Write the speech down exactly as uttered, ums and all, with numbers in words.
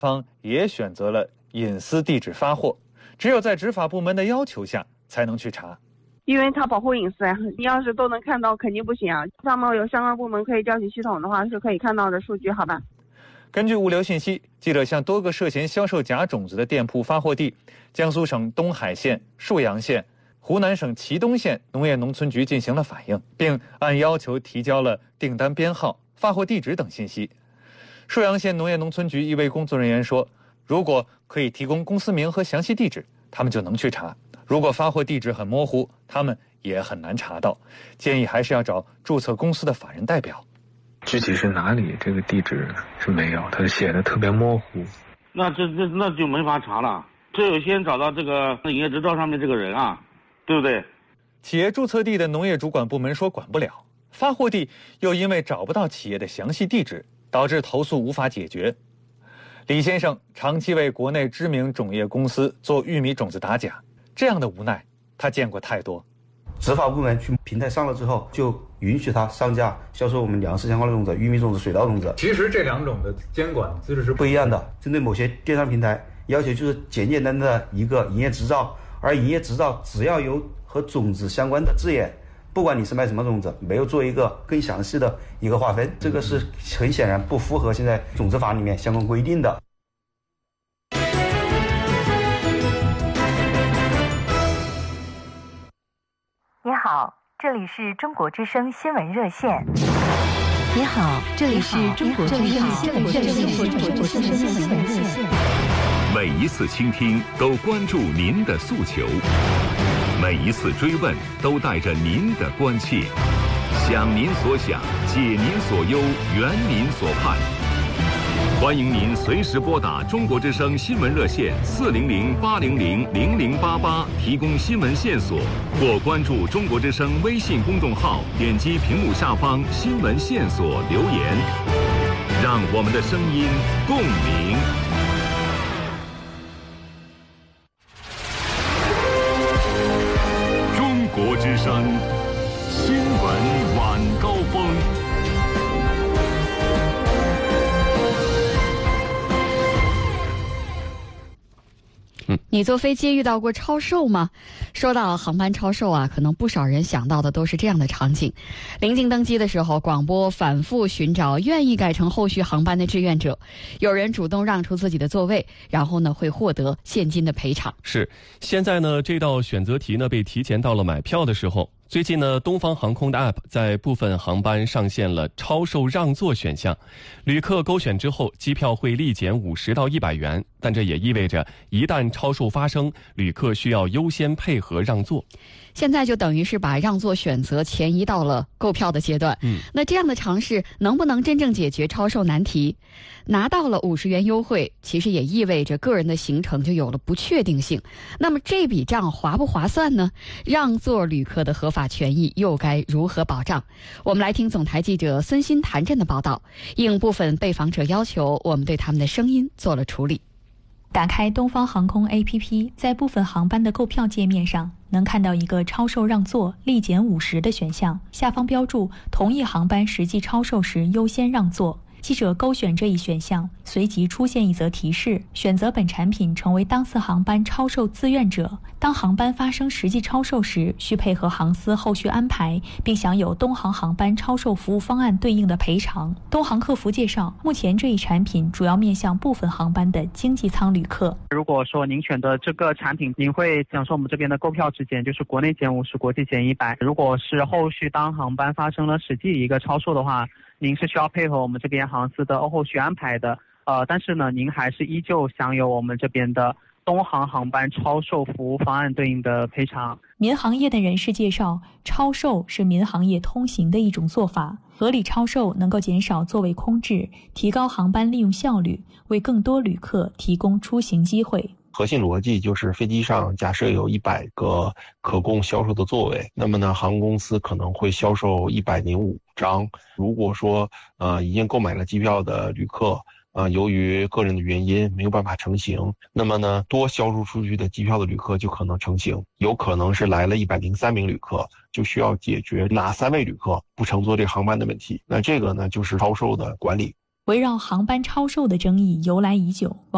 方也选择了隐私地址发货，只有在执法部门的要求下才能去查。 因为它保护隐私呀，你要是都能看到肯定不行啊。上面有相关部门可以调取系统的话，是可以看到的数据，好吧？ 根据物流信息，记者向多个涉嫌销售假种子的店铺发货地江苏省东海县、沭阳县、湖南省祁东县农业农村局进行了反映，并按要求提交了订单编号、发货地址等信息。沭阳县农业农村局一位工作人员说，如果可以提供公司名和详细地址，他们就能去查；如果发货地址很模糊，他们也很难查到，建议还是要找注册公司的法人代表。 具体是哪里，这个地址是没有，他写的特别模糊。 那这这那就没法查了，只有先找到这个营业执照上面这个人啊，对不对？ 企业注册地的农业主管部门说管不了，发货地又因为找不到企业的详细地址，导致投诉无法解决。李先生长期为国内知名种业公司做玉米种子打假，这样的无奈他见过太多。 执法部门去平台上了之后，就允许他上架销售我们粮食相关的种子、玉米种子、水稻种子。 其实这两种的监管资质是不一样的。针对某些电商平台，要求就是简简单单的一个营业执照，而营业执照只要有和种子相关的字眼，不管你是卖什么种子，没有做一个更详细的一个划分，这个是很显然不符合现在种子法里面相关规定的。 你好，这里是中国之声新闻热线。 你好，这里是中国之声新闻热线。 每一次倾听都关注您的诉求，每一次追问都带着您的关切，想您所想，解您所忧，圆您所盼。欢迎您随时拨打中国之声新闻热线四零零八零零零零八八提供新闻线索，或关注中国之声微信公众号，点击屏幕下方新闻线索留言，让我们的声音共鸣。中国之声新闻晚高峰。 你坐飞机遇到过超售吗？说到航班超售啊，可能不少人想到的都是这样的场景：临近登机的时候，广播反复寻找愿意改乘后续航班的志愿者，有人主动让出自己的座位，然后呢会获得现金的赔偿。 是，现在呢这道选择题呢被提前到了买票的时候。最近呢，东方航空的 App 在部分航班上线了超售让座选项，旅客勾选之后，机票会立减五十到一百元，但这也意味着一旦超售发生，旅客需要优先配合让座。 现在就等于是把让座选择前移到了购票的阶段。嗯，那这样的尝试能不能真正解决超售难题？拿到了五十元优惠，其实也意味着个人的行程就有了不确定性。那么这笔账划不划算呢？让座旅客的合法权益又该如何保障？我们来听总台记者孙鑫谭震的报道。应部分被访者要求，我们对他们的声音做了处理。 打开东方航空 A P P， 在部分航班的购票界面上，能看到一个超售让座立减五十的选项，下方标注同一航班实际超售时优先让座。记者勾选这一选项，随即出现一则提示：选择本产品成为当次航班超售自愿者，当航班发生实际超售时，需配合航司后续安排，并享有东航航班超售服务方案对应的赔偿。东航客服介绍，目前这一产品主要面向部分航班的经济舱旅客。 如果说您选择这个产品，您会享受我们这边的购票质检，就是国内减五十，国际减一百。如果是后续当航班发生了实际一个超售的话，您是需要配合我们这边航司的后续安排的，呃，但是呢，您还是依旧享有我们这边的东航航班超售服务方案对应的赔偿。 民航业的人士介绍，超售是民航业通行的一种做法，合理超售能够减少座位空置，提高航班利用效率，为更多旅客提供出行机会。 核心逻辑就是飞机上假设有一百个可供销售的座位，那么呢，航空公司可能会销售一百零五张。如果说呃已经购买了机票的旅客，呃由于个人的原因没有办法成行，那么呢多销售出去的机票的旅客就可能成行，有可能是来了一百零三名旅客，就需要解决哪三位旅客不乘坐这个航班的问题。那这个呢就是超售的管理。 围绕航班超售的争议由来已久。